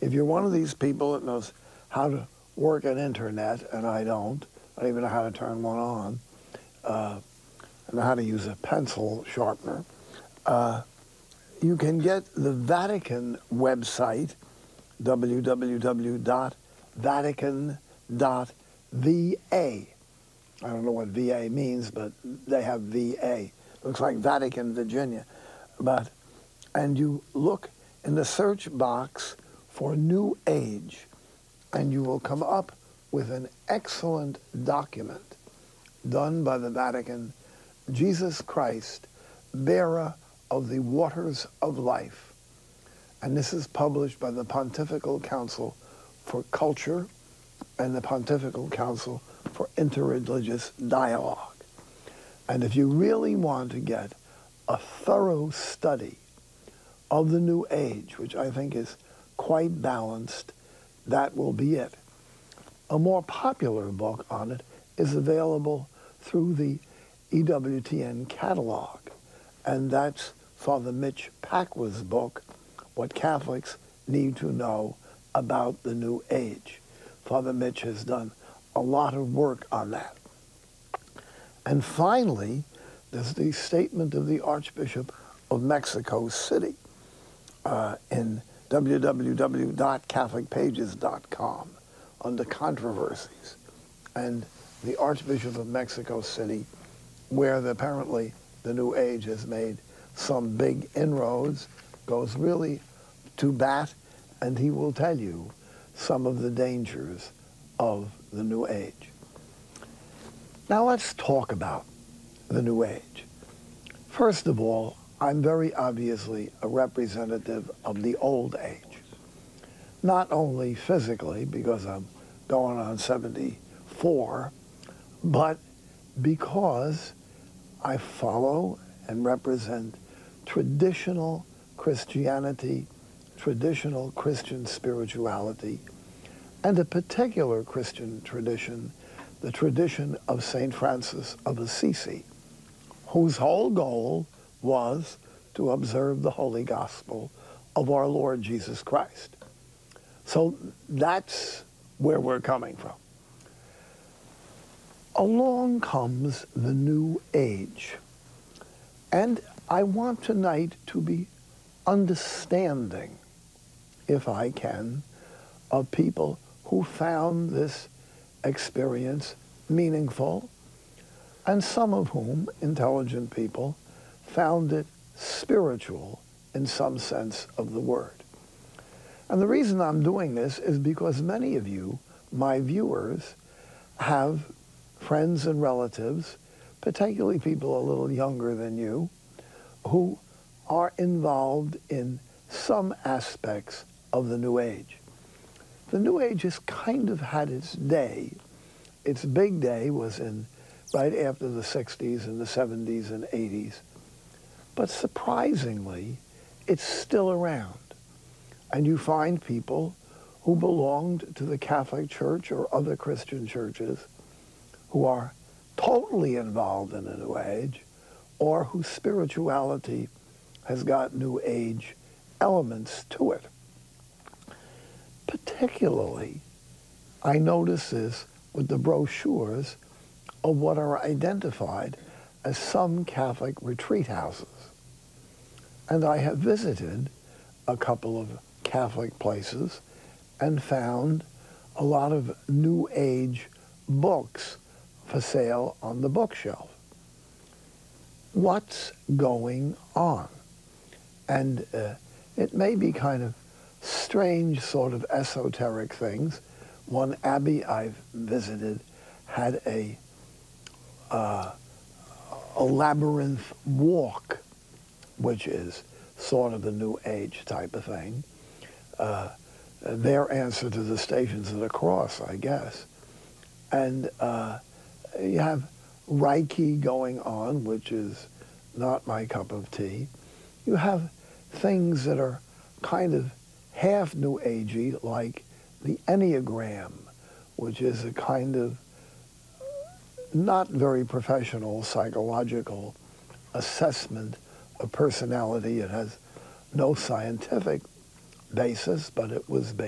if you're one of these people that knows how to work an internet, and I don't even know how to turn one on, and how to use a pencil sharpener, you can get the Vatican website, www.vatican.va. I don't know what VA means, but they have VA. Looks like Vatican, Virginia. And you look in the search box for New Age, and you will come up with an excellent document done by the Vatican, Jesus Christ, bearer of the waters of life. And this is published by the Pontifical Council for Culture and the Pontifical Council for Interreligious Dialogue. And if you really want to get a thorough study of the New Age, which I think is quite balanced, that will be it. A more popular book on it is available through the EWTN catalog, and that's Father Mitch Pacwa's book, What Catholics Need to Know About the New Age. Father Mitch has done a lot of work on that. And finally, there's the statement of the Archbishop of Mexico City in www.catholicpages.com under controversies. And the Archbishop of Mexico City, where apparently the New Age has made some big inroads, goes really to bat, and he will tell you some of the dangers of the New Age. Now let's talk about the New Age. First of all, I'm very obviously a representative of the old age. Not only physically, because I'm going on 74, but because I follow and represent traditional Christianity, traditional Christian spirituality, and a particular Christian tradition, the tradition of St. Francis of Assisi, whose whole goal was to observe the Holy Gospel of our Lord Jesus Christ. So that's where we're coming from. Along comes the New Age. And I want tonight to be understanding, if I can, of people who found this experience meaningful, and some of whom, intelligent people, found it spiritual in some sense of the word. And the reason I'm doing this is because many of you, my viewers, have friends and relatives, particularly people a little younger than you, who are involved in some aspects of the New Age. The New Age has kind of had its day. Its big day was right after the 60s and the 70s and 80s. But surprisingly, it's still around. And you find people who belonged to the Catholic Church or other Christian churches who are totally involved in the New Age, or whose spirituality has got New Age elements to it. Particularly, I notice this with the brochures of what are identified as some Catholic retreat houses. And I have visited a couple of Catholic places and found a lot of New Age books for sale on the bookshelf. What's going on? And it may be kind of strange sort of esoteric things. One abbey I've visited had a labyrinth walk, which is sort of the New Age type of thing. Their answer to the Stations of the Cross, I guess. And you have Reiki going on, which is not my cup of tea. You have things that are kind of half New Agey, like the Enneagram, which is a kind of not very professional psychological assessment of personality. It has no scientific basis, but it was based